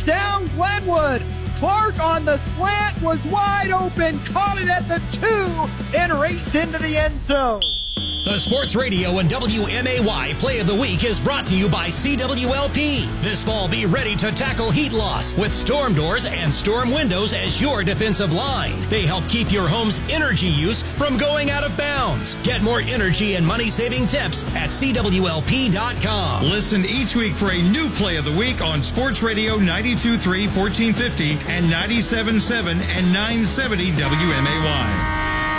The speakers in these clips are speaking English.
Touchdown, Glenwood. Clark on the slant was wide open, caught it at the 2, and raced into the end zone. The Sports Radio and WMAY Play of the Week is brought to you by CWLP. This fall, be ready to tackle heat loss with storm doors and storm windows as your defensive line. They help keep your home's energy use from going out of bounds. Get more energy and money-saving tips at CWLP.com. Listen each week for a new Play of the Week on Sports Radio 92.3, 1450 and 97.7 and 970 WMAY.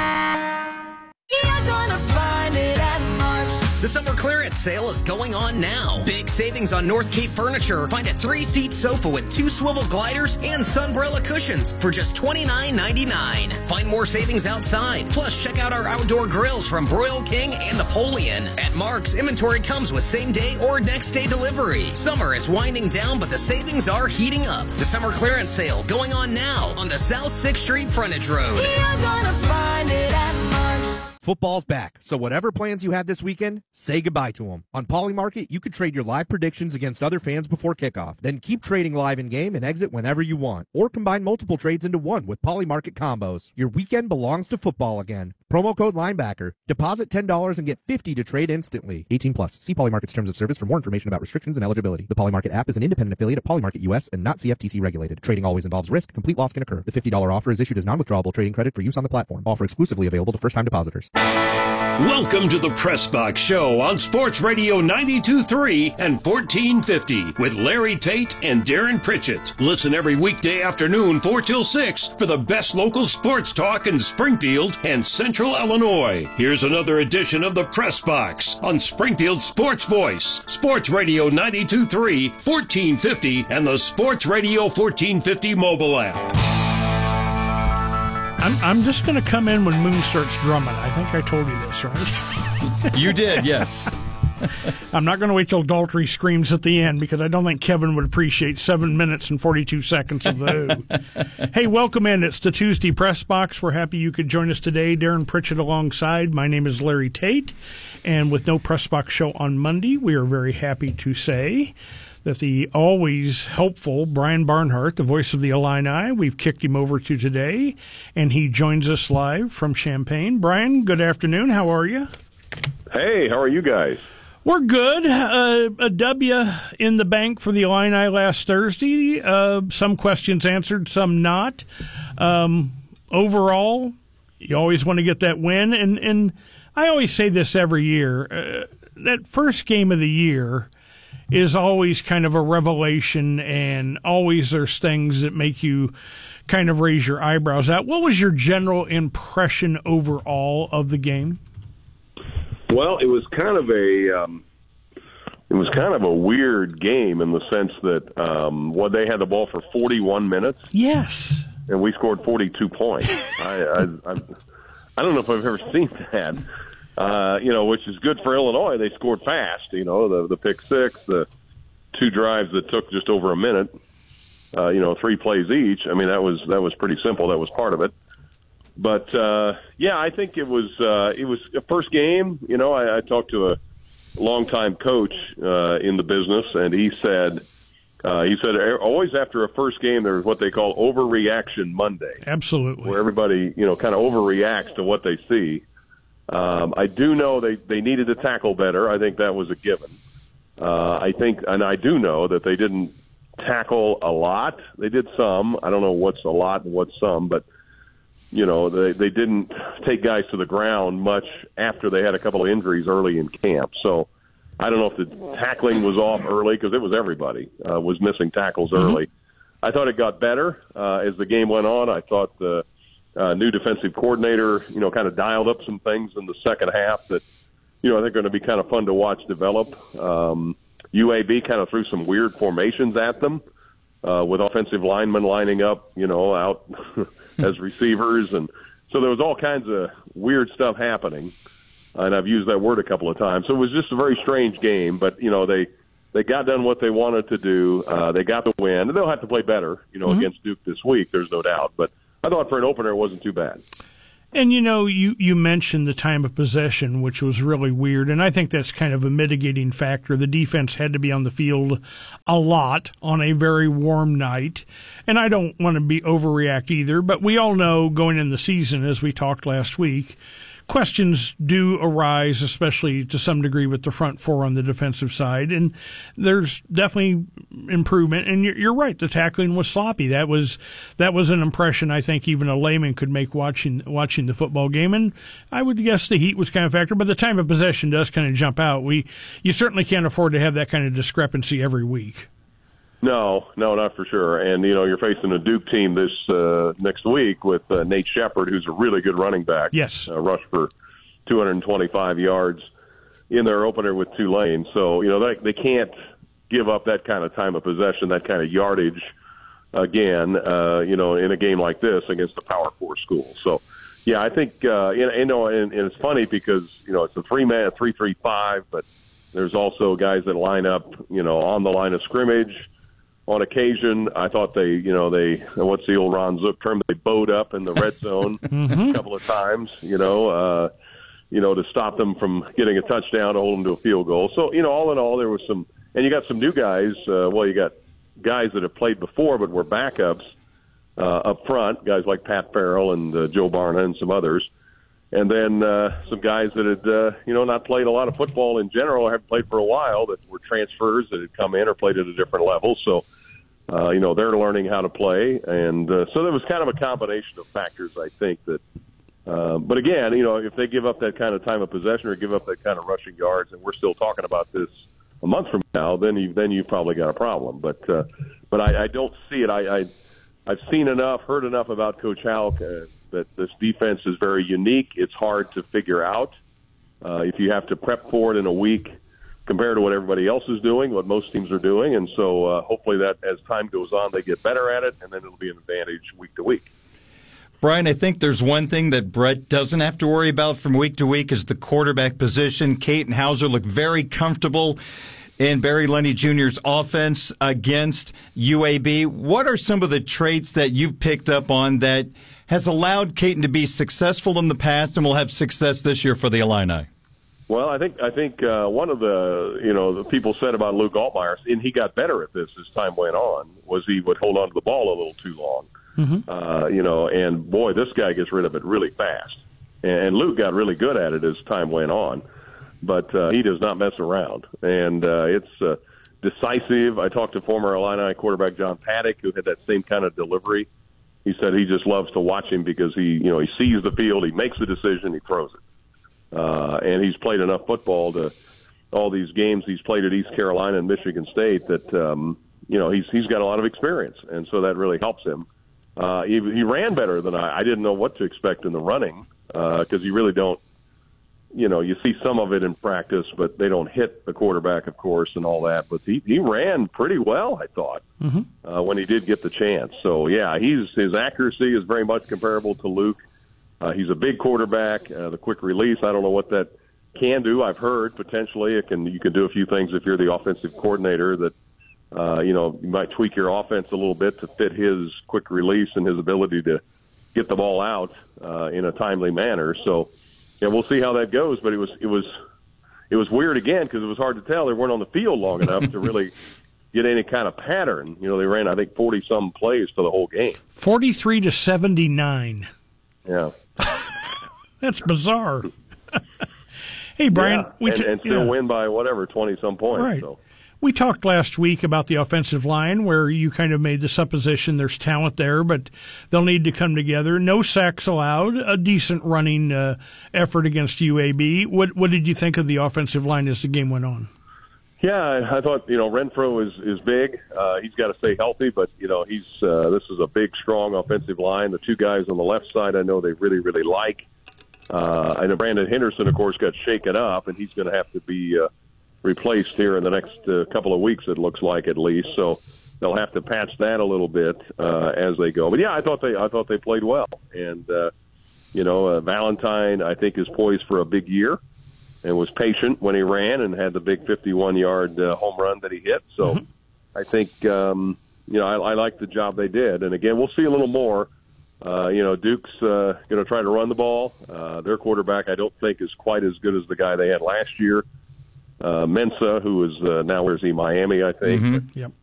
The summer clearance sale is going on now. Big savings on North Cape furniture. Find a 3-seat sofa with 2 swivel gliders and sunbrella cushions for just $29.99. Find more savings outside. Plus, check out our outdoor grills from Broil King and Napoleon. At Mark's, inventory comes with same-day or next-day delivery. Summer is winding down, but the savings are heating up. The summer clearance sale going on now on the South 6th Street Frontage Road. You're gonna find it at Mark's. Football's back, so whatever plans you had this weekend, say goodbye to them. On Polymarket, you could trade your live predictions against other fans before kickoff. Then keep trading live in-game and exit whenever you want. Or combine multiple trades into one with Polymarket combos. Your weekend belongs to football again. Promo code Linebacker. Deposit $10 and get $50 to trade instantly. 18 plus. See Polymarket's terms of service for more information about restrictions and eligibility. The Polymarket app is an independent affiliate of Polymarket US and not CFTC regulated. Trading always involves risk. Complete loss can occur. The $50 offer is issued as non-withdrawable trading credit for use on the platform. Offer exclusively available to first-time depositors. Welcome to the Press Box Show on Sports Radio 92.3 and 1450 with Larry Tate and Darren Pritchett. Listen every weekday afternoon 4 till 6 for the best local sports talk in Springfield and Central Illinois. Here's another edition of the Press Box on Springfield Sports Voice, Sports Radio 92.3, 1450, and the Sports Radio 1450 mobile app. I'm just going to come in when Moon starts drumming. I think I told you this, right? You did, yes. I'm not going to wait till Daltrey screams at the end because I don't think Kevin would appreciate 7 minutes and 42 seconds of the Who. Hey, welcome in. It's the Tuesday Press Box. We're happy you could join us today. Darren Pritchett alongside. My name is Larry Tate. And with no Press Box show on Monday, we are very happy to say that the always helpful Brian Barnhart, the voice of the Illini, we've kicked him over to today, and he joins us live from Champaign. Brian, good afternoon. How are you? Hey, how are you guys? We're good. A W in the bank for the Illini last Thursday. Some questions answered, some not. Overall, you always want to get that win. And I always say this every year. That first game of the year is always kind of a revelation, and always there's things that make you kind of raise your eyebrows out. What was your general impression overall of the game? Well, it was kind of a weird game in the sense that they had the ball for 41 minutes. Yes, and we scored 42 points. I don't know if I've ever seen that. Which is good for Illinois. They scored fast. The pick six, the 2 drives that took just over a minute. 3 plays each. I mean, that was pretty simple. That was part of it. But I think it was a first game. I talked to a longtime coach in the business, and he said always after a first game there's what they call overreaction Monday. Absolutely, where everybody kind of overreacts to what they see. I do know they needed to tackle better. I think that was a given. I do know that they didn't tackle a lot. They did some. I don't know what's a lot and what's some, but they didn't take guys to the ground much after they had a couple of injuries early in camp. So I don't know if the tackling was off early because it was everybody was missing tackles early. I thought it got better as the game went on. I thought the new defensive coordinator, kind of dialed up some things in the second half that, I think are going to be kind of fun to watch develop. UAB kind of threw some weird formations at them with offensive linemen lining up, out as receivers. And so there was all kinds of weird stuff happening. And I've used that word a couple of times. So it was just a very strange game. But, they got done what they wanted to do. They got the win. And they'll have to play better, against Duke this week. There's no doubt. But I thought for an opener it wasn't too bad. And, you mentioned the time of possession, which was really weird, and I think that's kind of a mitigating factor. The defense had to be on the field a lot on a very warm night, and I don't want to be overreact either, but we all know going in the season, as we talked last week, questions do arise, especially to some degree with the front four on the defensive side, and there's definitely improvement. And you're right, the tackling was sloppy. That was an impression I think even a layman could make watching the football game. And I would guess the heat was kind of a factor, but the time of possession does kind of jump out. You certainly can't afford to have that kind of discrepancy every week. No, not for sure. And, you're facing a Duke team this next week with Nate Shepard, who's a really good running back. Yes. Rushed for 225 yards in their opener with Tulane. So, they can't give up that kind of time of possession, that kind of yardage again, in a game like this against a Power 4 school. So, yeah, I think, and it's funny because, it's a 3-man, 3-3-5, but there's also guys that line up, on the line of scrimmage. On occasion, I thought they, what's the old Ron Zook term? They bowed up in the red zone a couple of times, to stop them from getting a touchdown, to hold them to a field goal. So, all in all, there was some, and you got some new guys. You got guys that have played before but were backups up front, guys like Pat Farrell and Joe Barna and some others. And then some guys that had, not played a lot of football in general, or haven't played for a while, that were transfers that had come in or played at a different level. So, they're learning how to play. And so there was kind of a combination of factors, I think, that but again, if they give up that kind of time of possession or give up that kind of rushing yards, and we're still talking about this a month from now, then you've probably got a problem. But I don't see it. I've seen enough, heard enough about Coach Houck that this defense is very unique. It's hard to figure out if you have to prep for it in a week compared to what everybody else is doing, what most teams are doing. And so hopefully that as time goes on, they get better at it, and then it'll be an advantage week to week. Brian, I think there's one thing that Brett doesn't have to worry about from week to week is the quarterback position. Katin Houser looked very comfortable in Barry Lenny Jr.'s offense against UAB. What are some of the traits that you've picked up on that has allowed Katin to be successful in the past and will have success this year for the Illini? Well, I think one of the people said about Luke Altmaier, and he got better at this as time went on, was he would hold on to the ball a little too long. Mm-hmm. And boy, this guy gets rid of it really fast. And Luke got really good at it as time went on. But he does not mess around, and it's decisive. I talked to former Illini quarterback John Paddock, who had that same kind of delivery. He said he just loves to watch him because he sees the field, he makes a decision, he throws it. And he's played enough football to all these games he's played at East Carolina and Michigan State that he's got a lot of experience, and so that really helps him. He ran better than I didn't know what to expect in the running because you really don't. You see some of it in practice, but they don't hit the quarterback, of course, and all that. But he ran pretty well, I thought, when he did get the chance. So, yeah, his accuracy is very much comparable to Luke. He's a big quarterback. The quick release, I don't know what that can do. I've heard potentially you can do a few things if you're the offensive coordinator that, you might tweak your offense a little bit to fit his quick release and his ability to get the ball out in a timely manner. So, yeah, we'll see how that goes, but it was weird again because it was hard to tell. They weren't on the field long enough to really get any kind of pattern. They ran, I think, 40-some plays for the whole game. 43-79. Yeah. That's bizarre. Hey, Brian. Yeah, and still win by, 20-some points. Right. So. We talked last week about the offensive line where you kind of made the supposition there's talent there, but they'll need to come together. No sacks allowed, a decent running effort against UAB. What did you think of the offensive line as the game went on? Yeah, I thought, Renfro is big. He's got to stay healthy, but, he's this is a big, strong offensive line. The two guys on the left side I know they really, really like. I know Brandon Henderson, of course, got shaken up, and he's going to have to be replaced here in the next couple of weeks, it looks like, at least. So they'll have to patch that a little bit as they go. But yeah, I thought they played well, and Valentine I think is poised for a big year, and was patient when he ran and had the big 51-yard home run that he hit. So I think I like the job they did. And again, we'll see a little more Duke's going to try to run the ball. Their quarterback, I don't think, is quite as good as the guy they had last year. Mensah, who is now, where's he, Miami, I think. Mm-hmm. Yep.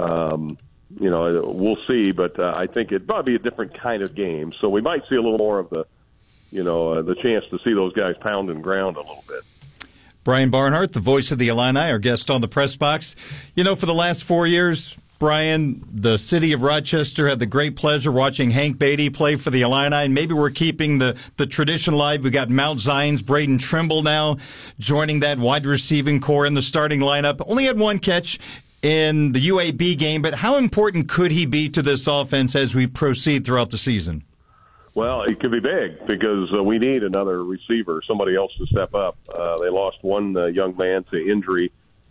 We'll see, but I think it'd probably be a different kind of game. So we might see a little more of the chance to see those guys pound and ground a little bit. Brian Barnhart, the voice of the Illini, our guest on the Press Box. For the last 4 years, Brian, the city of Rochester had the great pleasure watching Hank Beatty play for the Illini, and maybe we're keeping the tradition alive. We've got Mount Zion's Braden Trimble now joining that wide receiving core in the starting lineup. Only had one catch in the UAB game, but how important could he be to this offense as we proceed throughout the season? Well, it could be big because we need another receiver, somebody else to step up. They lost one young man to injury.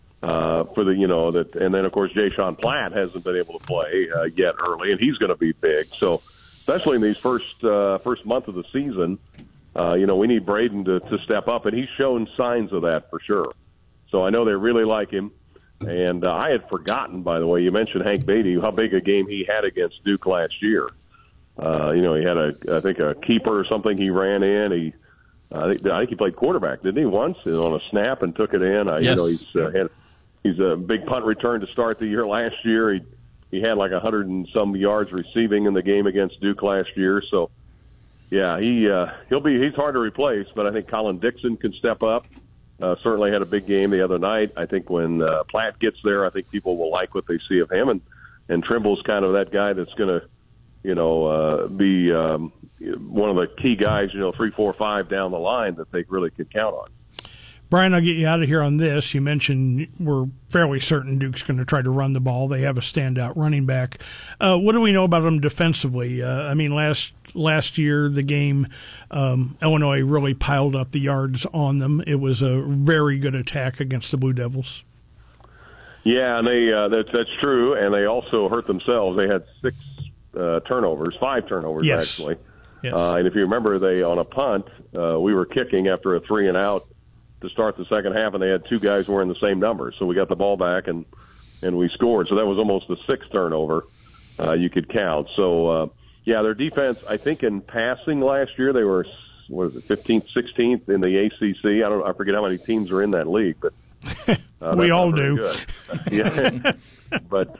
And then of course Jayshon Platt hasn't been able to play yet early, and he's going to be big. So, especially in these first month of the season, we need Braden to step up, and he's shown signs of that for sure. So I know they really like him, and I had forgotten, by the way, you mentioned Hank Beatty, how big a game he had against Duke last year. He had a keeper or something he ran in. I think he played quarterback, didn't he, once on a snap and took it in. Yes. He's a big punt return to start the year last year. He had like 100 and some yards receiving in the game against Duke last year. So, yeah, he's hard to replace, but I think Colin Dixon can step up. Certainly had a big game the other night. I think when Platt gets there, I think people will like what they see of him. And Trimble's kind of that guy that's going to, be one of the key guys, 3, 4, 5 down the line that they really could count on. Brian, I'll get you out of here on this. You mentioned we're fairly certain Duke's going to try to run the ball. They have a standout running back. What do we know about them defensively? Last year, the game, Illinois really piled up the yards on them. It was a very good attack against the Blue Devils. Yeah, and that's true, and they also hurt themselves. They had 5 turnovers, yes. Actually. Yes. And if you remember, they on a punt, we were kicking after a 3-and-out to start the second half, and they had 2 guys wearing the same number. So we got the ball back, and we scored. So that was almost the 6th turnover you could count. So, their defense, I think in passing last year, they were, 15th, 16th in the ACC. I forget how many teams are in that league, but we all do. Yeah. But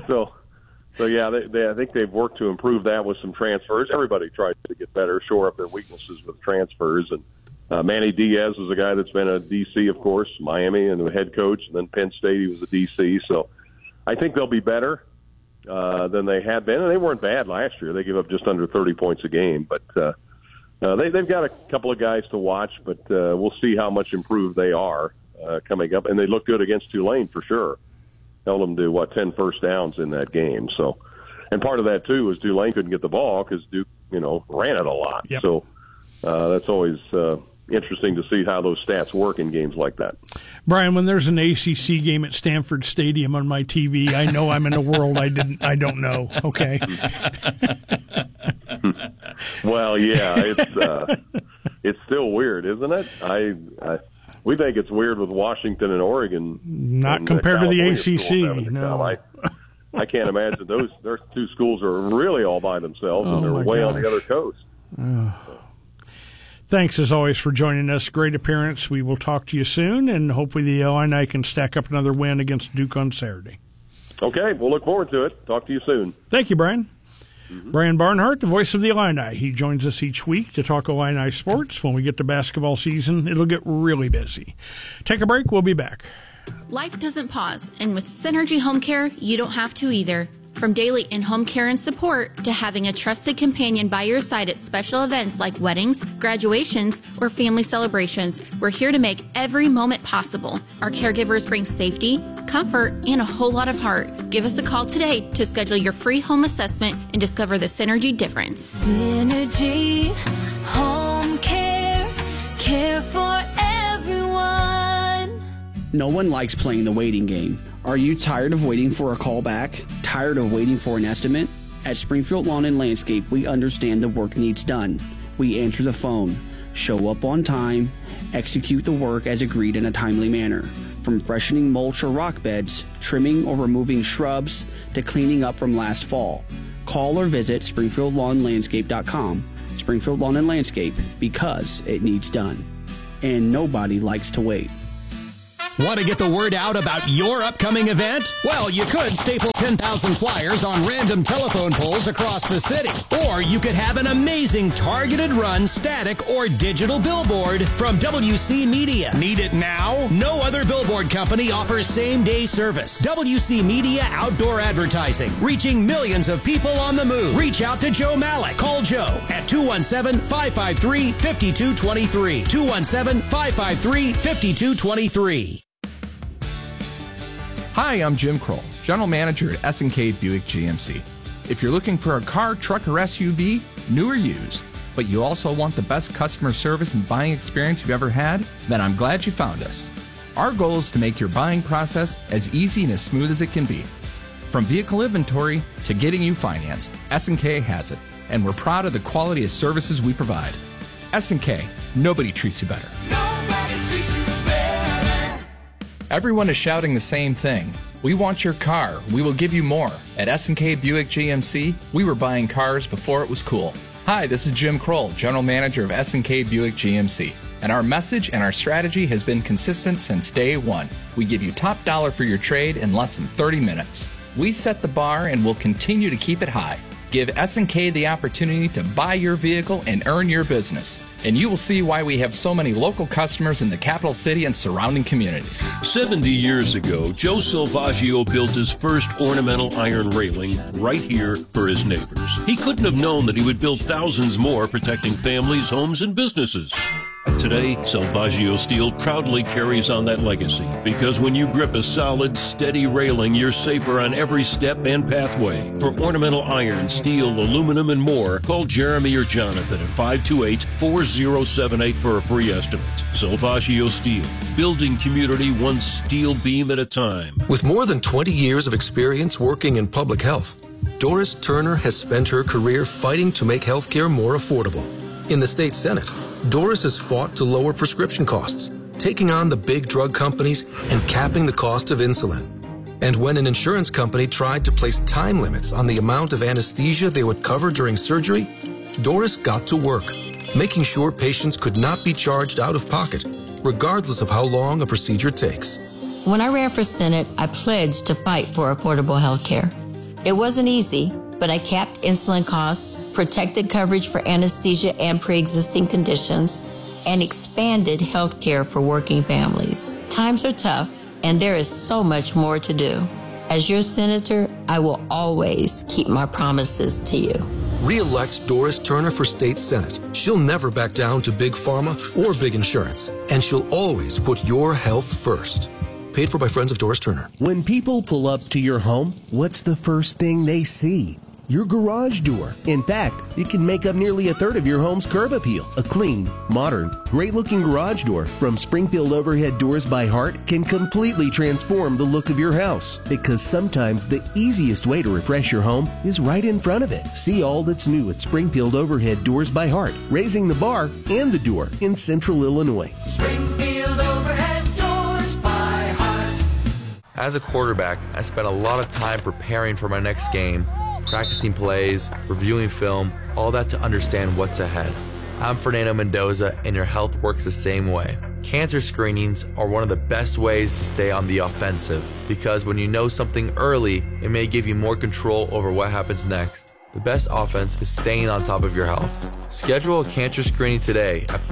I think they've worked to improve that with some transfers. Everybody tried to get better, shore up their weaknesses with transfers. And Manny Diaz is a guy that's been a DC, of course, Miami, and the head coach. And then Penn State, he was a DC. So I think they'll be better than they had been. And they weren't bad last year. They gave up just under 30 points a game. But they've got a couple of guys to watch, but we'll see how much improved they are coming up. And they look good against Tulane for sure. Held them to 10 first downs in that game. So, and part of that too was Tulane couldn't get the ball because Duke, ran it a lot. Yep. So that's always interesting to see how those stats work in games like that. Brian, when there's an ACC game at Stanford Stadium on my TV, I know I'm in a world I don't know. Okay. Well, yeah, it's still weird, isn't it? We think it's weird with Washington and Oregon. Not compared to the ACC, no. I can't imagine those 2 schools are really all by themselves, and they're way on the other coast. Thanks, as always, for joining us. Great appearance. We will talk to you soon, and hopefully the Illini can stack up another win against Duke on Saturday. Okay, we'll look forward to it. Talk to you soon. Thank you, Brian. Brian Barnhart, the voice of the Illini. He joins us each week to talk Illini sports. When we get to basketball season, it'll get really busy. Take a break. We'll be back. Life doesn't pause, and with Synergy Home Care, you don't have to either. From daily in-home care and support to having a trusted companion by your side at special events like weddings, graduations, or family celebrations, we're here to make every moment possible. Our caregivers bring safety, comfort, and a whole lot of heart. Give us a call today to schedule your free home assessment and discover the Synergy difference. Synergy Home Care, care for everyone. No one likes playing the waiting game. Are you tired of waiting for a call back? Tired of waiting for an estimate? At Springfield Lawn and Landscape, we understand the work needs done. We answer the phone, show up on time, execute the work as agreed in a timely manner. From freshening mulch or rock beds, trimming or removing shrubs, to cleaning up from last fall. Call or visit SpringfieldLawnLandscape.com. Springfield Lawn and Landscape, because it needs done. And nobody likes to wait. Want to get the word out about your upcoming event? Well, you could staple 10,000 flyers on random telephone poles across the city. Or you could have an amazing targeted run, static, or digital billboard from WC Media. Need it now? No other billboard company offers same-day service. WC Media Outdoor Advertising, reaching millions of people on the move. Reach out to Joe Malik. Call Joe at 217-553-5223. 217-553-5223. Hi, I'm Jim Kroll, General Manager at S&K Buick GMC. If you're looking for a car, truck, or SUV, new or used, but you also want the best customer service and buying experience you've ever had, then I'm glad you found us. Our goal is to make your buying process as easy and as smooth as it can be. From vehicle inventory to getting you financed, S&K has it, and we're proud of the quality of services we provide. S&K, nobody treats you better. Everyone is shouting the same thing. We want your car. We will give you more. At S&K Buick GMC, we were buying cars before it was cool. Hi, this is Jim Kroll, General Manager of S&K Buick GMC. And our message and our strategy has been consistent since day one. We give you top dollar for your trade in less than 30 minutes. We set the bar and will continue to keep it high. Give S&K the opportunity to buy your vehicle and earn your business. And you will see why we have so many local customers in the capital city and surrounding communities. 70 years ago, Joe Silvaggio built his first ornamental iron railing right here for his neighbors. He couldn't have known that he would build thousands more protecting families, homes, and businesses. Today, Silvaggio Steel proudly carries on that legacy because when you grip a solid, steady railing, you're safer on every step and pathway. For ornamental iron, steel, aluminum, and more, call Jeremy or Jonathan at 528-4078 for a free estimate. Silvaggio Steel, building community one steel beam at a time. With more than 20 years of experience working in public health, Doris Turner has spent her career fighting to make healthcare more affordable. In the state Senate, Doris has fought to lower prescription costs, taking on the big drug companies and capping the cost of insulin. And when an insurance company tried to place time limits on the amount of anesthesia they would cover during surgery, Doris got to work, making sure patients could not be charged out of pocket, regardless of how long a procedure takes. When I ran for Senate, I pledged to fight for affordable health care. It wasn't easy, but I capped insulin costs, protected coverage for anesthesia and pre-existing conditions, and expanded health care for working families. Times are tough, and there is so much more to do. As your senator, I will always keep my promises to you. Re-elect Doris Turner for State Senate. She'll never back down to big pharma or big insurance, and she'll always put your health first. Paid for by Friends of Doris Turner. When people pull up to your home, what's the first thing they see? Your garage door. In fact, it can make up nearly a third of your home's curb appeal. A clean, modern, great-looking garage door from Springfield Overhead Doors by Heart can completely transform the look of your house. Because sometimes the easiest way to refresh your home is right in front of it. See all that's new at Springfield Overhead Doors by Heart, raising the bar and the door in Central Illinois. Springfield Overhead Doors by Heart. As a quarterback, I spent a lot of time preparing for my next game, practicing plays, reviewing film, all that to understand what's ahead. I'm Fernando Mendoza, and your health works the same way. Cancer screenings are one of the best ways to stay on the offensive, because when you know something early, it may give you more control over what happens next. The best offense is staying on top of your health. Schedule a cancer screening today at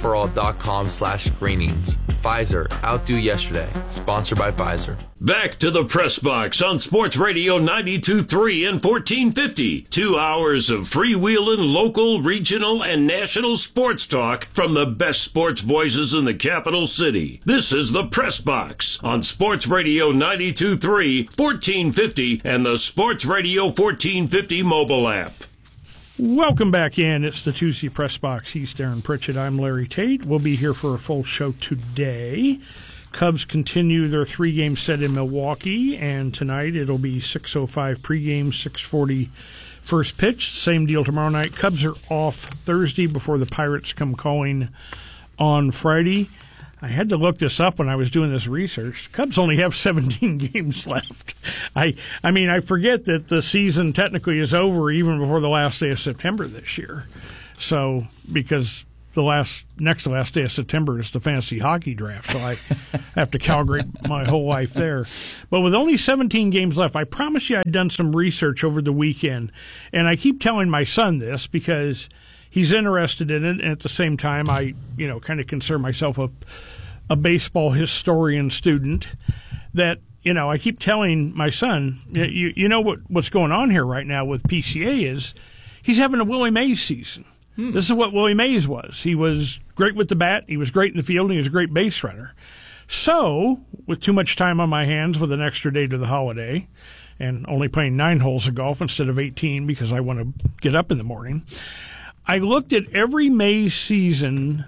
PfizerForAll.com/screenings. Pfizer, outdo yesterday. Sponsored by Pfizer. Back to the Press Box on Sports Radio 92.3 and 1450. 2 hours of freewheeling, local, regional, and national sports talk from the best sports voices in the capital city. This is the Press Box on Sports Radio 92.3, 1450, and the Sports Radio 1450 mobile app. Welcome back in. It's the Tuesday Press Box. He's Darren Pritchett. I'm Larry Tate. We'll be here for a full show today. Cubs continue their three-game set in Milwaukee, and tonight it'll be 6:05 pregame, 6:40 first pitch. Same deal tomorrow night. Cubs are off Thursday before the Pirates come calling on Friday. I had to look this up when I was doing this research. Cubs only have 17 games left. I mean, I forget that the season technically is over even before the last day of September this year. So, because the next to last day of September is the fantasy hockey draft, so I have to calibrate my whole life there. But with only 17 games left, I promise you I'd done some research over the weekend, and I keep telling my son this because he's interested in it, and at the same time I, kind of consider myself a baseball historian student, that, I keep telling my son, what's going on here right now with PCA is he's having a Willie Mays season. This is what Willie Mays was. He was great with the bat, he was great in the field, and he was a great base runner. So, with too much time on my hands with an extra day to the holiday, and only playing 9 holes of golf instead of 18 because I want to get up in the morning, I looked at every Mays season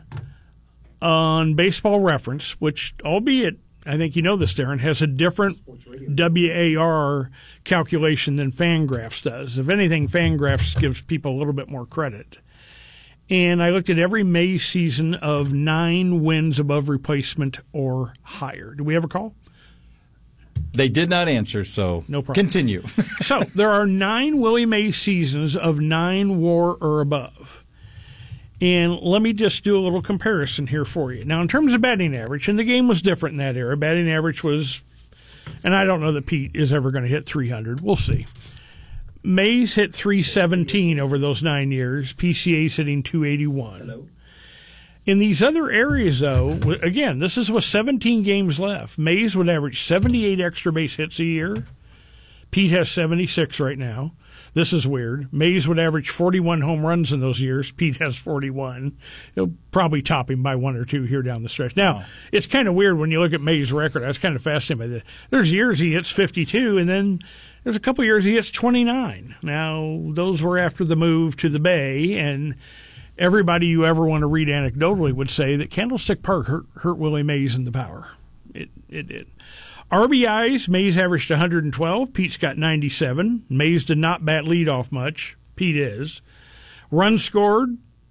on Baseball Reference, which, albeit, I think you know this, Darren, has a different WAR calculation than Fangraphs does. If anything, Fangraphs gives people a little bit more credit. And I looked at every May season of 9 wins above replacement or higher. Do we have a call? They did not answer, so no problem. Continue. So there are 9 Willie Mays seasons of 9 WAR or above. And let me just do a little comparison here for you. Now, in terms of batting average, and the game was different in that era. Batting average was, and I don't know that Pete is ever going to hit 300. We'll see. Mays hit 317 over those 9 years. PCA's hitting 281. Hello. In these other areas, though, again, this is with 17 games left. Mays would average 78 extra base hits a year. Pete has 76 right now. This is weird. Mays would average 41 home runs in those years. Pete has 41. He'll probably top him by 1 or 2 here down the stretch. Now, It's kind of weird when you look at Mays' record. I was kind of fascinated by that. There's years he hits 52, and then there's a couple years he hits 29. Now, those were after the move to the Bay, and everybody you ever want to read anecdotally would say that Candlestick Park hurt Willie Mays in the power. It did. RBIs, Mays averaged 112. Pete's got 97. Mays did not bat leadoff much. Pete is. Runs scored,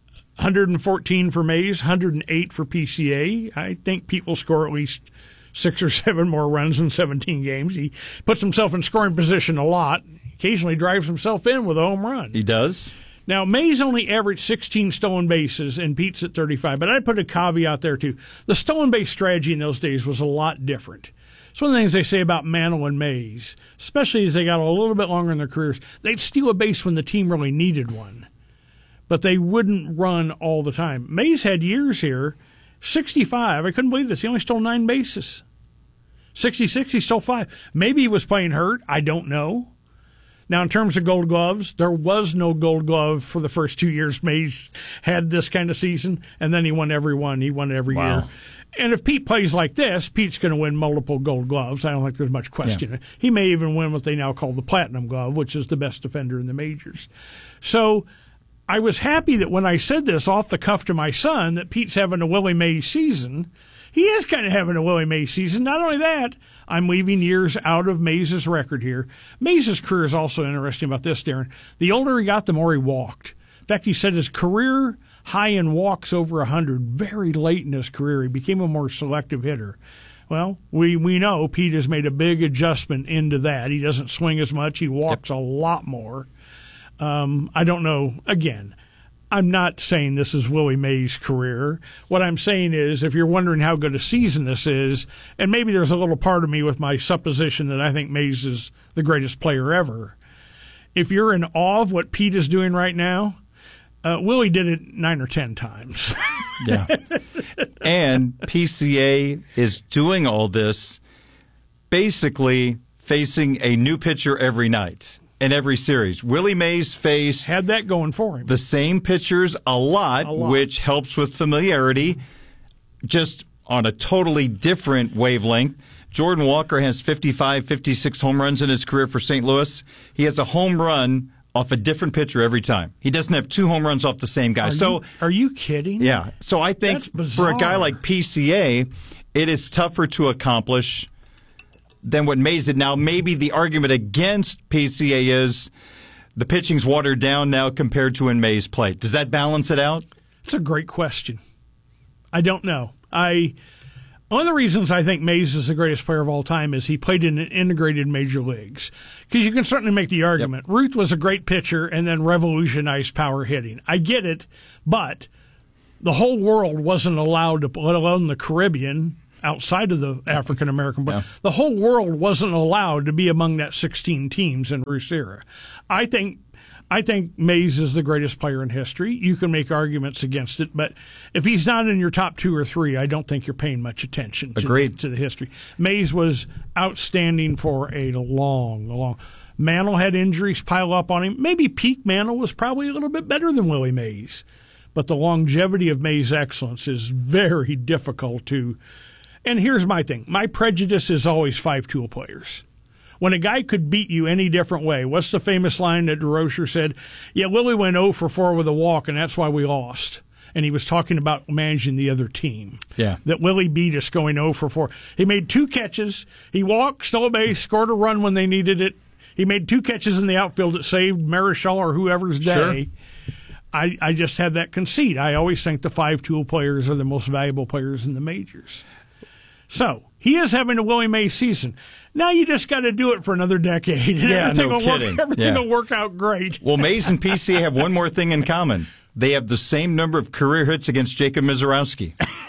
114 for Mays, 108 for PCA. I think Pete will score at least 6 or 7 more runs in 17 games. He puts himself in scoring position a lot. Occasionally drives himself in with a home run. He does. Now, Mays only averaged 16 stolen bases, and Pete's at 35. But I'd put a caveat there, too. The stolen base strategy in those days was a lot different. It's one of the things they say about Mantle and Mays, especially as they got a little bit longer in their careers. They'd steal a base when the team really needed one, but they wouldn't run all the time. Mays had years here, 65. I couldn't believe this. He only stole 9 bases. 66, he stole 5. Maybe he was playing hurt. I don't know. Now, in terms of Gold Gloves, there was no Gold Glove for the first 2 years Mays had this kind of season, and then he won every one. He won every year. And if Pete plays like this, Pete's going to win multiple Gold Gloves. I don't think there's much question. Yeah. He may even win what they now call the Platinum Glove, which is the best defender in the majors. So I was happy that when I said this off the cuff to my son, that Pete's having a Willie Mays season. He is kind of having a Willie Mays season. Not only that, I'm leaving years out of Mays' record here. Mays' career is also interesting about this, Darren. The older he got, the more he walked. In fact, he said his career high in walks over 100 very late in his career. He became a more selective hitter. Well, we know Pete has made a big adjustment into that. He doesn't swing as much. He walks a lot more. I don't know. Again, I'm not saying this is Willie Mays' career. What I'm saying is, if you're wondering how good a season this is, and maybe there's a little part of me with my supposition that I think Mays is the greatest player ever, if you're in awe of what Pete is doing right now, Willie did it 9 or 10 times. Yeah. And PCA is doing all this basically facing a new pitcher every night in every series. Willie Mays faced had that going for him. The same pitchers a lot, which helps with familiarity, just on a totally different wavelength. Jordan Walker has 55, 56 home runs in his career for St. Louis. He has a home run off a different pitcher every time. He doesn't have 2 home runs off the same guy. Are you kidding? Yeah. So I think for a guy like PCA, it is tougher to accomplish than what Mays did. Now, maybe the argument against PCA is the pitching's watered down now compared to when Mays played. Does that balance it out? It's a great question. I don't know. I One of the reasons I think Mays is the greatest player of all time is he played in integrated major leagues. Because you can certainly make the argument. Yep. Ruth was a great pitcher and then revolutionized power hitting. I get it, but the whole world wasn't allowed to, let alone the Caribbean, outside of the African American, but the whole world wasn't allowed to be among that 16 teams in Ruth's era. I think Mays is the greatest player in history. You can make arguments against it, but if he's not in your top 2 or 3, I don't think you're paying much attention to the history. Mays was outstanding for a long. Mantle had injuries pile up on him. Maybe peak Mantle was probably a little bit better than Willie Mays, but the longevity of Mays' excellence is very difficult to. And here's my thing. My prejudice is always 5-tool players. When a guy could beat you any different way, what's the famous line that DeRocher said? Yeah, Willie went 0 for 4 with a walk, and that's why we lost. And he was talking about managing the other team. Yeah. That Willie beat us going 0 for 4. He made 2 catches. He walked, stole a base, scored a run when they needed it. He made 2 catches in the outfield that saved Marichal or whoever's day. Sure. I just had that conceit. I always think the 5-tool players are the most valuable players in the majors. So, he is having a Willie Mays season. Now you just got to do it for another decade. And everything will work out great. Well, Mays and PCA have one more thing in common. They have the same number of career hits against Jacob Misiorowski.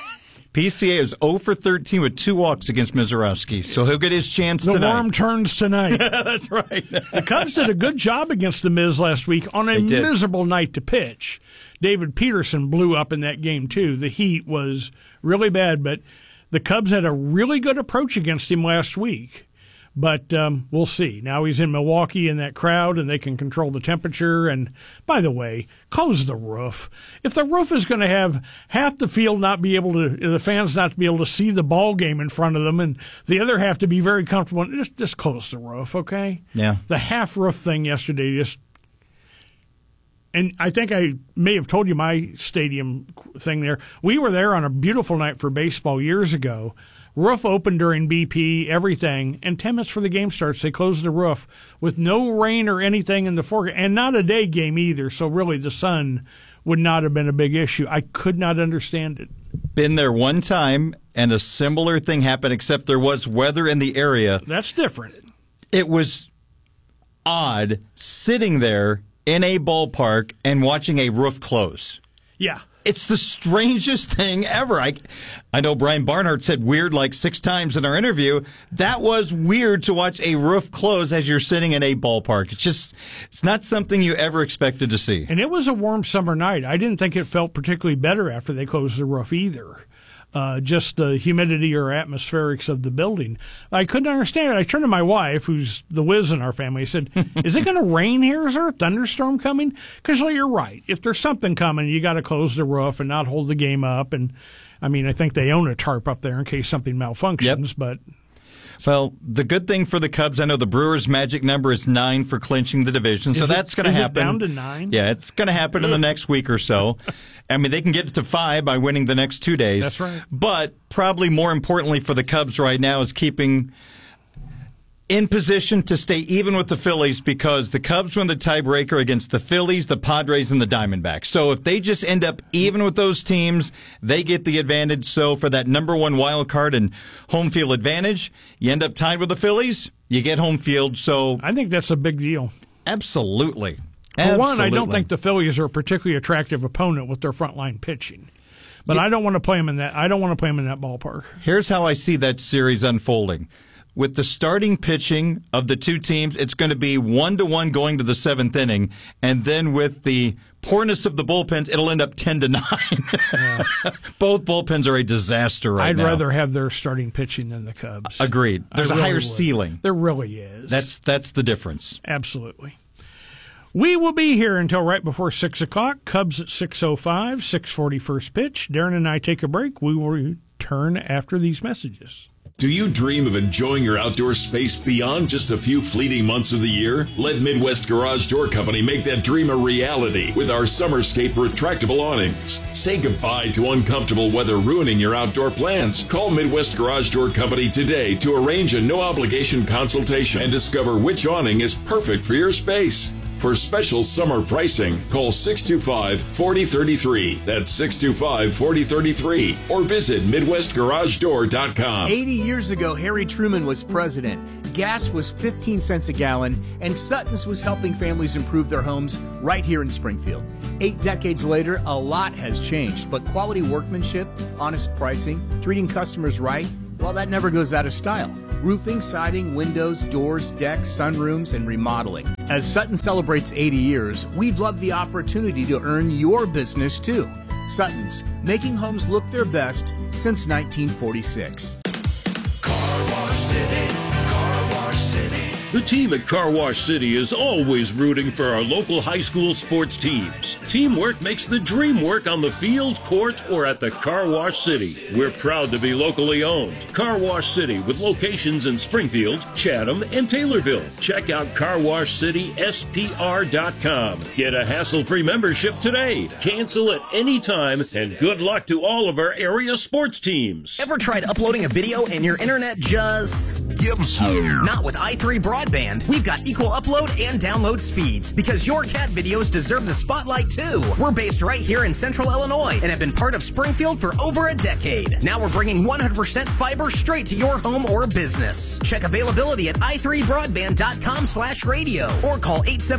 PCA is 0 for 13 with 2 walks against Misiorowski, so he'll get his chance tonight. The worm turns tonight. That's right. The Cubs did a good job against the Miz last week on a miserable night to pitch. David Peterson blew up in that game, too. The heat was really bad, but the Cubs had a really good approach against him last week. But we'll see. Now he's in Milwaukee in that crowd, and they can control the temperature. And, by the way, close the roof. If the roof is going to have half the field not be able to, the fans not to be able to see the ball game in front of them, and the other half to be very comfortable, just close the roof, okay? Yeah. The half roof thing yesterday and I think I may have told you my stadium thing there. We were there on a beautiful night for baseball years ago. Roof open during BP, everything, and 10 minutes before the game starts, they close the roof with no rain or anything in the forecast, and not a day game either, so really the sun would not have been a big issue. I could not understand it. Been there one time, and a similar thing happened, except there was weather in the area. That's different. It was odd sitting there in a ballpark and watching a roof close. Yeah. It's the strangest thing ever. I know Brian Barnhart said weird like 6 times in our interview. That was weird to watch a roof close as you're sitting in a ballpark. It's not something you ever expected to see. And it was a warm summer night. I didn't think it felt particularly better after they closed the roof either. Just the humidity or atmospherics of the building. I couldn't understand it. I turned to my wife, who's the whiz in our family. I said, is it going to rain here? Is there a thunderstorm coming? Because you're right. If there's something coming, you got to close the roof and not hold the game up. And, I mean, I think they own a tarp up there in case something malfunctions. Yep. But well, the good thing for the Cubs, I know the Brewers' magic number is 9 for clinching the division, so that's going to happen. Is it down to 9? Yeah, it's going to happen in the next week or so. I mean, they can get it to 5 by winning the next 2 days. That's right. But probably more importantly for the Cubs right now is keeping in position to stay even with the Phillies, because the Cubs win the tiebreaker against the Phillies, the Padres, and the Diamondbacks. So if they just end up even with those teams, they get the advantage. So for that number 1 wild card and home field advantage, you end up tied with the Phillies, you get home field. So I think that's a big deal. Absolutely. For one, I don't think the Phillies are a particularly attractive opponent with their frontline pitching. But I don't want to play them in that. I don't want to play them in that ballpark. Here's how I see that series unfolding. With the starting pitching of the 2 teams, it's going to be 1-1 going to the 7th inning, and then with the poorness of the bullpens, it'll end up 10-9. Yeah. Both bullpens are a disaster right now. I'd rather have their starting pitching than the Cubs. Agreed. There's a higher ceiling. There really is. That's the difference. Absolutely. We will be here until right before 6 o'clock. Cubs at 6:05, 6:40 first pitch. Darren and I take a break. We will return after these messages. Do you dream of enjoying your outdoor space beyond just a few fleeting months of the year? Let Midwest Garage Door Company make that dream a reality with our Summerscape retractable awnings. Say goodbye to uncomfortable weather ruining your outdoor plans. Call Midwest Garage Door Company today to arrange a no-obligation consultation and discover which awning is perfect for your space. For special summer pricing, call 625-4033. That's 625-4033. Or visit MidwestGarageDoor.com. 80 years ago, Harry Truman was president. Gas was 15 cents a gallon, and Sutton's was helping families improve their homes right here in Springfield. 8 decades later, a lot has changed, but quality workmanship, honest pricing, treating customers right, well, that never goes out of style. Roofing, siding, windows, doors, decks, sunrooms, and remodeling. As Sutton celebrates 80 years, we'd love the opportunity to earn your business too. Sutton's, making homes look their best since 1946. Car Wash City, Car Wash City. The team at Car Wash City is always rooting for our local high school sports teams. Teamwork makes the dream work on the field, court, or at the Car Wash City. We're proud to be locally owned. Car Wash City with locations in Springfield, Chatham, and Taylorville. Check out carwashcityspr.com. Get a hassle-free membership today. Cancel at any time, and good luck to all of our area sports teams. Ever tried uploading a video and your internet just gives up? Not with i3 Broadband. We've got equal upload and download speeds because your cat videos deserve the spotlight too. We're based right here in Central Illinois and have been part of Springfield for over a decade. Now we're bringing 100% fiber straight to your home or business. Check availability at i3broadband.com/radio or call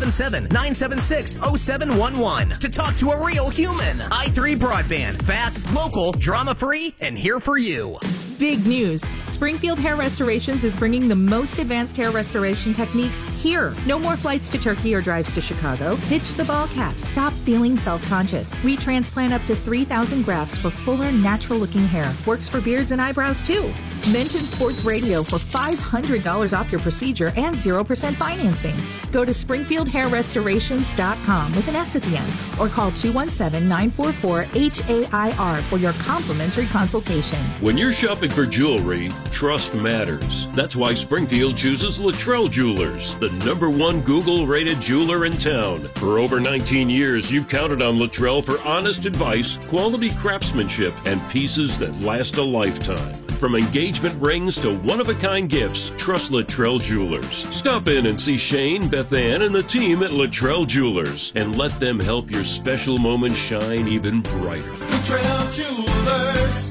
877-976-0711 to talk to a real human. i3 Broadband, fast, local, drama-free, and here for you. Big news. Springfield Hair Restorations is bringing the most advanced hair restoration techniques here. No more flights to Turkey or drives to Chicago. Ditch the ball cap. Stop feeling self-conscious. We transplant up to 3,000 grafts for fuller, natural-looking hair. Works for beards and eyebrows, too. Mention Sports Radio for $500 off your procedure and 0% financing. Go to SpringfieldHairRestorations.com with an S at the end or call 217-944-HAIR for your complimentary consultation. When you're shopping for jewelry, trust matters. That's why Springfield chooses Luttrell Jewelers, the #1 Google-rated jeweler in town. For over 19 years, you've counted on Luttrell for honest advice, quality craftsmanship, and pieces that last a lifetime. From engagement rings to one-of-a-kind gifts, trust Luttrell Jewelers. Stop in and see Shane, Beth Ann, and the team at Luttrell Jewelers, and let them help your special moment shine even brighter. Luttrell Jewelers.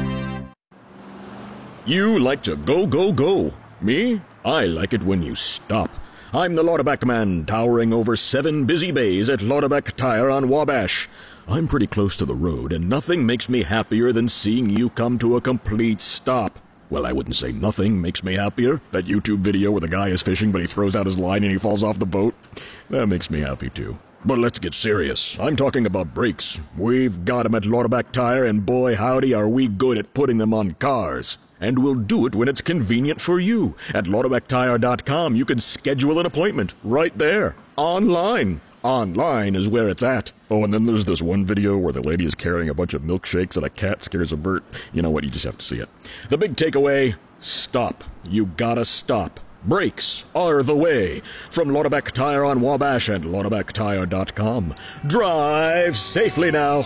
You like to go, go, go. Me? I like it when you stop. I'm the Lauterbach man, towering over 7 busy bays at Lauterbach Tire on Wabash. I'm pretty close to the road, and nothing makes me happier than seeing you come to a complete stop. Well, I wouldn't say nothing makes me happier. That YouTube video where the guy is fishing, but he throws out his line and he falls off the boat. That makes me happy, too. But let's get serious. I'm talking about brakes. We've got them at Lauterbach Tire, and boy, howdy, are we good at putting them on cars. And we'll do it when it's convenient for you. At LauterbachTire.com, you can schedule an appointment right there, online. Online is where it's at. Oh, and then there's this one video where the lady is carrying a bunch of milkshakes and a cat scares a bird. You know what? You just have to see it. The big takeaway, stop. You gotta stop. Brakes are the way. From Lauterbach Tire on Wabash and LauterbachTire.com. Drive safely now.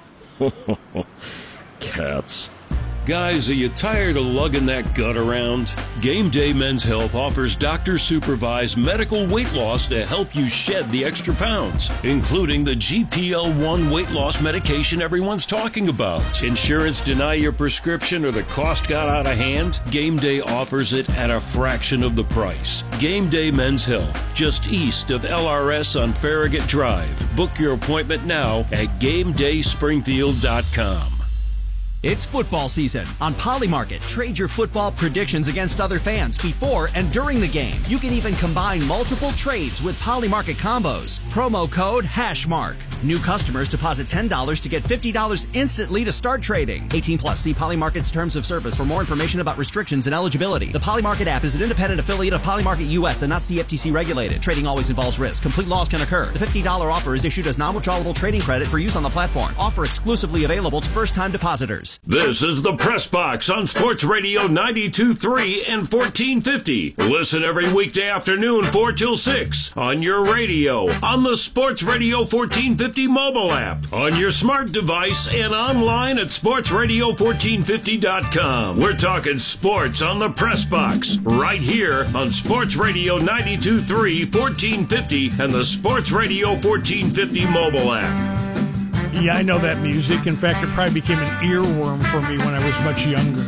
Cats. Guys, are you tired of lugging that gut around? Game Day Men's Health offers doctor-supervised medical weight loss to help you shed the extra pounds, including the GPL-1 weight loss medication everyone's talking about. Insurance deny your prescription or the cost got out of hand? Game Day offers it at a fraction of the price. Game Day Men's Health, just east of LRS on Farragut Drive. Book your appointment now at GameDaySpringfield.com. It's football season. On Polymarket, trade your football predictions against other fans before and during the game. You can even combine multiple trades with Polymarket combos. Promo code HashMark. New customers deposit $10 to get $50 instantly to start trading. 18 plus. See Polymarket's terms of service for more information about restrictions and eligibility. The Polymarket app is an independent affiliate of Polymarket US and not CFTC regulated. Trading always involves risk. Complete loss can occur. The $50 offer is issued as non-withdrawable trading credit for use on the platform. Offer exclusively available to first-time depositors. This is the Press Box on Sports Radio 92.3 and 1450. Listen every weekday afternoon 4 till 6 on your radio on the Sports Radio 1450 1450 mobile app on your smart device and online at sportsradio1450.com. We're talking sports on the Press Box right here on Sports Radio 92.3 1450 and the Sports Radio 1450 mobile app. Yeah, I know that music. In fact, it probably became an earworm for me when I was much younger.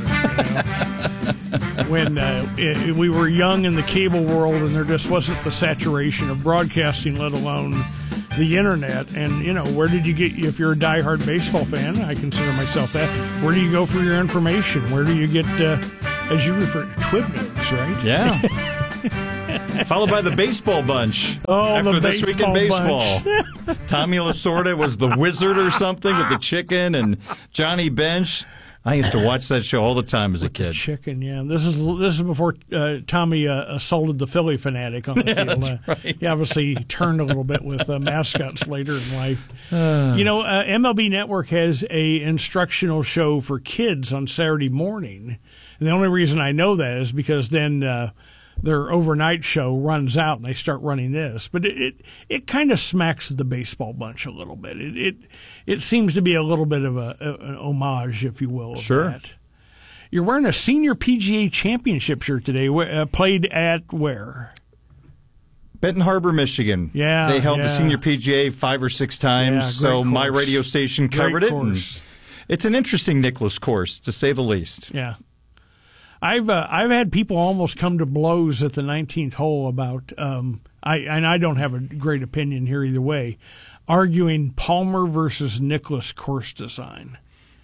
When we were young in the cable world and there just wasn't the saturation of broadcasting, let alone the internet. And, where did you get, if you're a diehard baseball fan, I consider myself that, where do you go for your information? Where do you get, as you refer to, Twib Notes, right? Yeah. Followed by the baseball bunch. Oh, after the This Week in baseball Baseball. Tommy Lasorda was the wizard or something with the chicken, and Johnny Bench. I used to watch that show all the time as a kid. Chicken, yeah. This is before Tommy assaulted the Philly fanatic on the field. That's right. He obviously turned a little bit with mascots later in life. MLB Network has a instructional show for kids on Saturday morning. And the only reason I know that is because then their overnight show runs out and they start running this. But it kind of smacks the baseball bunch a little bit. It seems to be a little bit of an homage, if you will, of sure. that. You're wearing a Senior PGA Championship shirt today. Played at where? Benton Harbor, Michigan. Yeah, they held the Senior PGA 5 or 6 times, so course. my radio station covered Great it. And it's an interesting Nicklaus course, to say the least. Yeah. I've had people almost come to blows at the 19th hole about I don't have a great opinion here either way, arguing Palmer versus Nicklaus course design.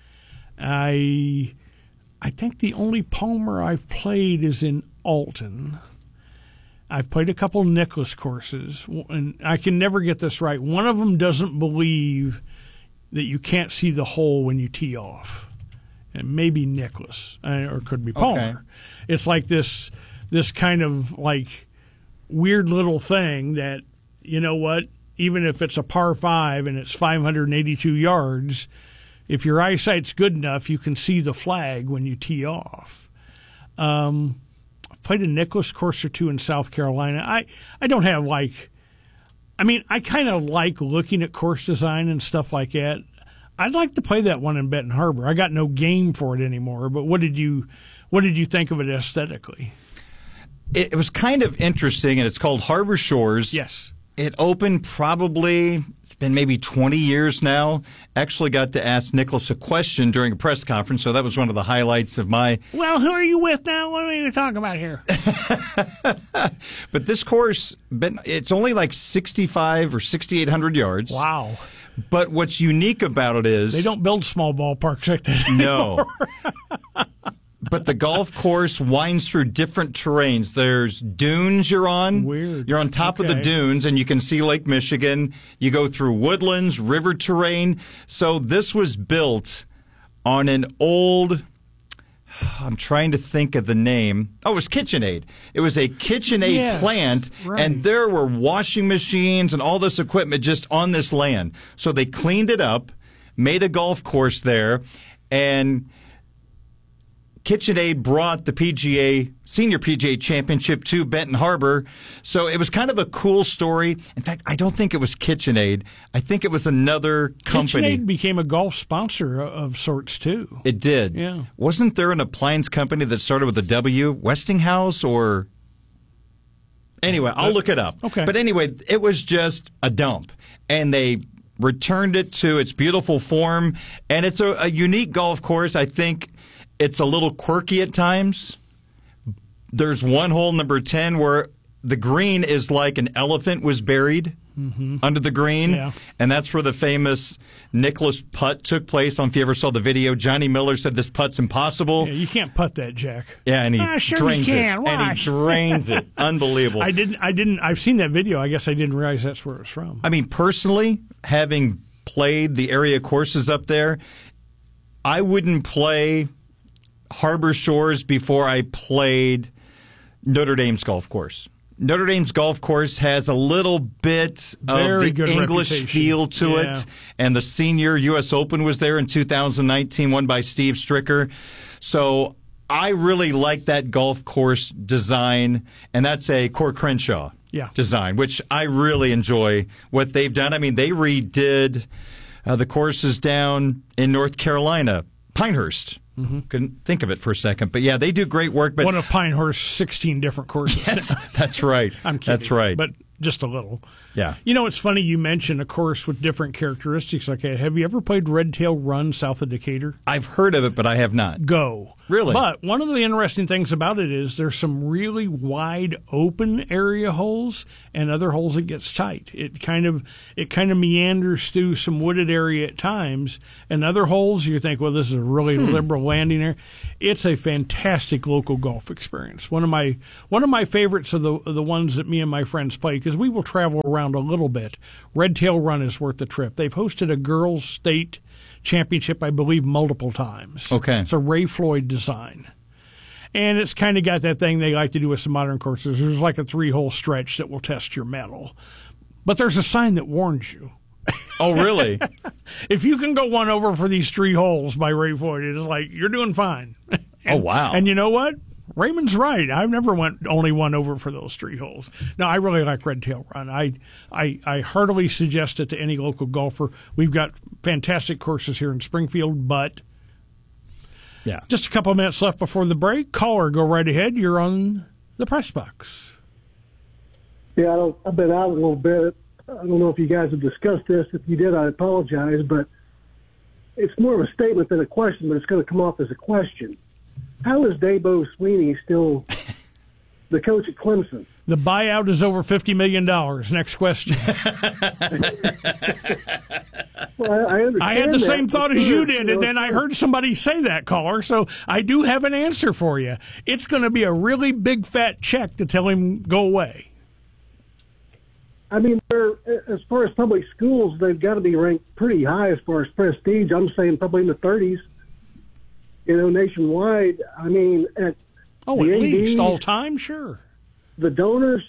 I think the only Palmer I've played is in Alton. I've played a couple Nicklaus courses, and I can never get this right. One of them doesn't believe that you can't see the hole when you tee off. And maybe Nicklaus, or it could be Palmer. Okay. It's like this kind of like weird little thing that, you know what, even if it's a par 5 and it's 582 yards, if your eyesight's good enough, you can see the flag when you tee off. I've played a Nicklaus course or two in South Carolina. I don't have I kind of like looking at course design and stuff like that. I'd like to play that one in Benton Harbor. I got no game for it anymore, but what did you think of it aesthetically? It was kind of interesting, and it's called Harbor Shores. Yes. It opened it's been maybe 20 years now. Actually got to ask Nicklaus a question during a press conference, so that was one of the highlights of my... Well, who are you with now? What are you talking about here? But this course, it's only like 6,500 or 6,800 yards. Wow. But what's unique about it is... They don't build small ballparks like that anymore. No. But the golf course winds through different terrains. There's dunes you're on. Weird. You're on top of the dunes, and you can see Lake Michigan. You go through woodlands, river terrain. So this was built on an old... I'm trying to think of the name. Oh, it was KitchenAid. It was a KitchenAid plant, right. And there were washing machines and all this equipment just on this land. So they cleaned it up, made a golf course there, and KitchenAid brought the Senior PGA Championship to Benton Harbor. So it was kind of a cool story. In fact, I don't think it was KitchenAid. I think it was another company. KitchenAid became a golf sponsor of sorts, too. It did. Yeah. Wasn't there an appliance company that started with a W? Westinghouse or... Anyway, I'll look it up. Okay. But anyway, it was just a dump. And they returned it to its beautiful form. And it's a unique golf course. I think it's a little quirky at times. There's one hole, number 10, where the green is like an elephant was buried under the green. Yeah. And that's where the famous Nicklaus putt took place. I don't know if you ever saw the video. Johnny Miller said this putt's impossible. Yeah, you can't putt that, Jack. Yeah, and he sure drains you it. can. And he drains it. Unbelievable. I've seen that video. I guess I didn't realize that's where it was from. I mean, personally, having played the area courses up there, I wouldn't play Harbor Shores before I played Notre Dame's golf course. Notre Dame's golf course has a little bit of the English reputation. feel to it. And the Senior U.S. Open was there in 2019, won by Steve Stricker. So I really like that golf course design, and that's a Core Crenshaw design, which I really enjoy what they've done. I mean, they redid the courses down in North Carolina, Pinehurst. Couldn't think of it for a second. But, yeah, they do great work. But one of Pinehurst's 16 different courses. Yes, that's right. I'm kidding. That's right. But just a little. Yeah. You know, it's funny you mention a course with different characteristics like that. Have you ever played Red Tail Run south of Decatur? I've heard of it, but I have not. Go. Really? But one of the interesting things about it is there's some really wide open area holes and other holes that gets tight. It kind of meanders through some wooded area at times, and other holes you think, well, this is a really liberal landing area. It's a fantastic local golf experience. One of my favorites are the ones that me and my friends play because we will travel around a little bit. Red Tail Run is worth the trip. They've hosted a girls' state championship, I believe, multiple times. Okay. It's a Ray Floyd design. And it's kind of got that thing they like to do with some modern courses. There's like a 3-hole stretch that will test your mettle. But there's a sign that warns you. Oh, really? If you can go one over for these 3 holes by Ray Floyd, it's like, you're doing fine. Oh, wow. And you know what? Raymond's right. I've never went only one over for those 3 holes. No, I really like Red Tail Run. I heartily suggest it to any local golfer. We've got fantastic courses here in Springfield, but just a couple of minutes left before the break. Caller, go right ahead. You're on the press box. Yeah, I've been out a little bit. I don't know if you guys have discussed this. If you did, I apologize, but it's more of a statement than a question, but it's going to come off as a question. How is Dabo Sweeney still the coach at Clemson? The buyout is over $50 million. Next question. Well, I understand. I had the same thought as you did, and then I heard somebody say that, caller, so I do have an answer for you. It's going to be a really big, fat check to tell him go away. I mean, as far as public schools, they've got to be ranked pretty high as far as prestige. I'm saying probably in the 30s. You know, nationwide, I mean, at least all time, sure. The donors,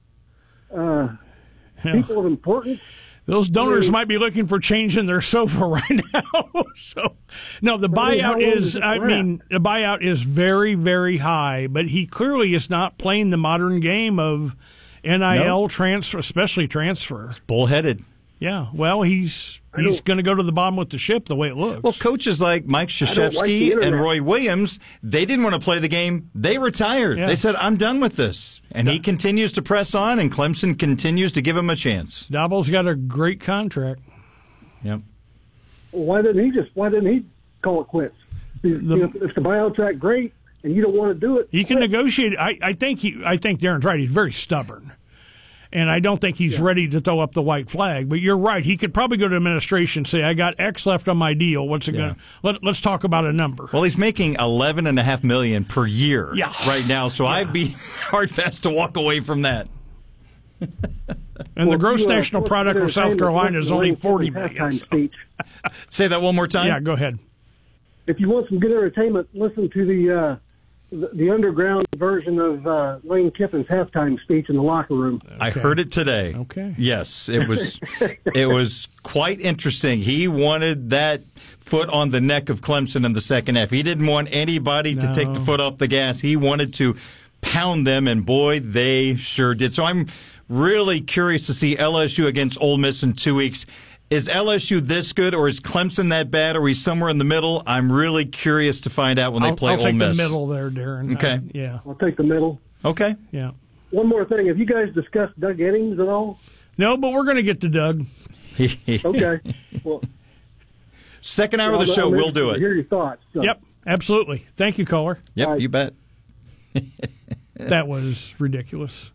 people of importance. Those donors might be looking for change in their sofa right now. So, no, the buyout the buyout is very, very high, but he clearly is not playing the modern game of NIL transfer, especially transfer. It's bullheaded. Yeah, well, he's going to go to the bottom with the ship the way it looks. Well, coaches like Mike Krzyzewski and Roy Williams, they didn't want to play the game. They retired. Yeah. They said, I'm done with this. And he continues to press on, and Clemson continues to give him a chance. Dabo's got a great contract. Yep. Why didn't he call it quits? If the buyout's that great and you don't want to do it, he can negotiate. I think Darren's right. He's very stubborn. And I don't think he's ready to throw up the white flag. But you're right. He could probably go to administration and say, I got X left on my deal. What's it going to – let's talk about a number. Well, he's making $11.5 million per year right now, so I'd be hard-fast to walk away from that. And the gross national product of South Carolina is only $40 million. So. Say that one more time? Yeah, go ahead. If you want some good entertainment, listen to the underground version of Lane Kiffin's halftime speech in the locker room. Okay. I heard it today. Okay. Yes, it was quite interesting. He wanted that foot on the neck of Clemson in the second half. He didn't want anybody to take the foot off the gas. He wanted to pound them, and boy, they sure did. So I'm really curious to see LSU against Ole Miss in 2 weeks. Is LSU this good, or is Clemson that bad, or are we somewhere in the middle? I'm really curious to find out when they play Ole Miss. I'll take the middle there, Darren. Okay. I'll take the middle. Okay. Yeah. One more thing. Have you guys discussed Doug Eddings at all? No, but we're going to get to Doug. Okay. Well, second hour of the show, we'll do it. Hear your thoughts. So. Yep, absolutely. Thank you, caller. Yep, you bet. That was ridiculous.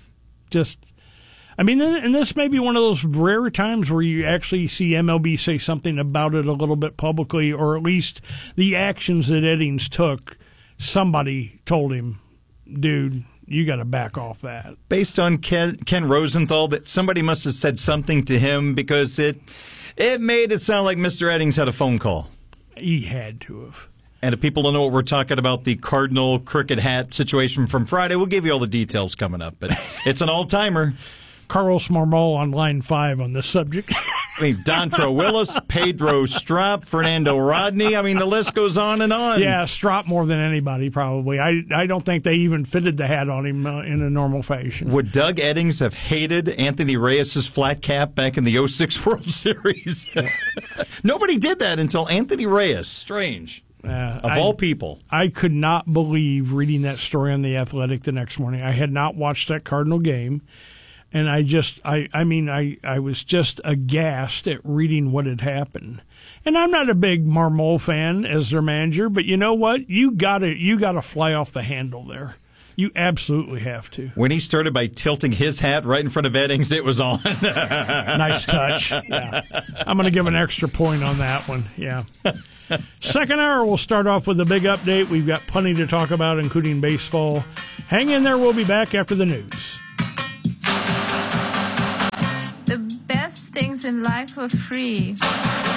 And this may be one of those rare times where you actually see MLB say something about it a little bit publicly, or at least the actions that Eddings took, somebody told him, dude, you got to back off that. Based on Ken Rosenthal, that somebody must have said something to him because it made it sound like Mr. Eddings had a phone call. He had to have. And if people don't know what we're talking about, the Cardinal cricket hat situation from Friday, we'll give you all the details coming up. But it's an all-timer. Carlos Marmol on line 5 on this subject. I mean, Dontre Willis, Pedro Strop, Fernando Rodney. I mean, the list goes on and on. Yeah, Strop more than anybody, probably. I don't think they even fitted the hat on him in a normal fashion. Would Doug Eddings have hated Anthony Reyes' flat cap back in the 06 World Series? Nobody did that until Anthony Reyes. Strange. Of all people. I could not believe reading that story on The Athletic the next morning. I had not watched that Cardinal game. And I was just aghast at reading what had happened. And I'm not a big Marmol fan as their manager, but you know what? You gotta fly off the handle there. You absolutely have to. When he started by tilting his hat right in front of Eddings, it was on. Nice touch. Yeah. I'm going to give an extra point on that one. Yeah. Second hour, we'll start off with a big update. We've got plenty to talk about, including baseball. Hang in there. We'll be back after the news. The best things in life are free.